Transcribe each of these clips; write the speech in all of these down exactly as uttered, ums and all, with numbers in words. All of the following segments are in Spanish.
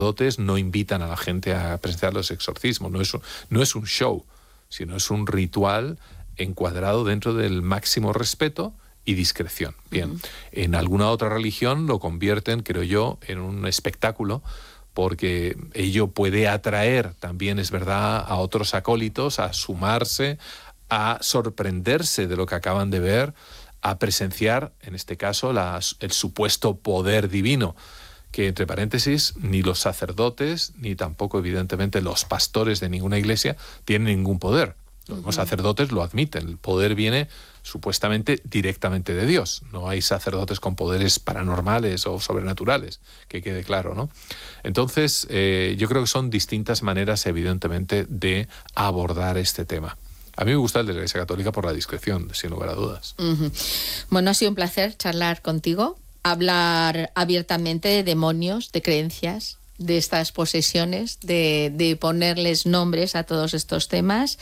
sacerdotes no invitan a la gente a presenciar los exorcismos, no es, un, no es un show, sino es un ritual encuadrado dentro del máximo respeto y discreción. Bien, uh-huh. En alguna otra religión lo convierten, creo yo, en un espectáculo, porque ello puede atraer también, es verdad, a otros acólitos a sumarse, a sorprenderse de lo que acaban de ver, a presenciar, en este caso, la, el supuesto poder divino, que, entre paréntesis, ni los sacerdotes, ni tampoco, evidentemente, los pastores de ninguna iglesia tienen ningún poder. Los uh-huh. sacerdotes lo admiten, el poder viene supuestamente directamente de Dios. No hay sacerdotes con poderes paranormales o sobrenaturales, que quede claro, ¿no? Entonces, eh, yo creo que son distintas maneras, evidentemente, de abordar este tema. A mí me gusta el de la Iglesia Católica por la discreción, sin lugar a dudas. Uh-huh. Bueno, ha sido un placer charlar contigo, hablar abiertamente de demonios, de creencias, de estas posesiones, de, de ponerles nombres a todos estos temas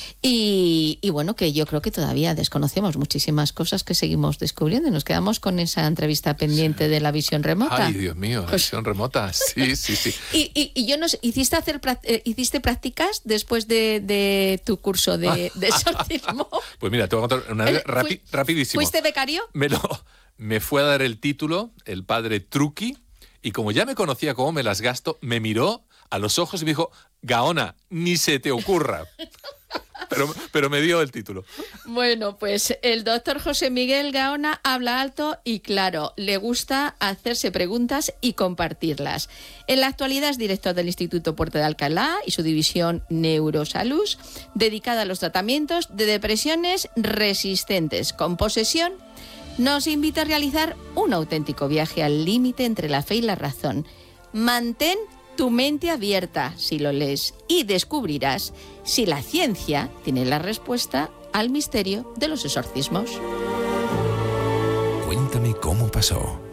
y, y bueno, que yo creo que todavía desconocemos muchísimas cosas que seguimos descubriendo y nos quedamos con esa entrevista pendiente sí. de la visión remota. Ay, Dios mío, la visión remota, sí, sí, sí. y, y, y yo no sé, ¿hiciste, hacer, ¿hiciste prácticas después de, de tu curso de, de exorcismo? Pues mira, te voy a contar una vez rapi, fui, rapidísimo. ¿Fuiste becario? Me, lo, me fue a dar el título el padre Truqui. Y como ya me conocía cómo me las gasto, me miró a los ojos y me dijo, Gaona, ni se te ocurra. Pero, pero me dio el título. Bueno, pues el doctor José Miguel Gaona habla alto y claro, le gusta hacerse preguntas y compartirlas. En la actualidad es director del Instituto Puerta de Alcalá y su división Neurosalud, dedicada a los tratamientos de depresiones resistentes con posesión. Nos invita a realizar un auténtico viaje al límite entre la fe y la razón. Mantén tu mente abierta si lo lees y descubrirás si la ciencia tiene la respuesta al misterio de los exorcismos. Cuéntame cómo pasó.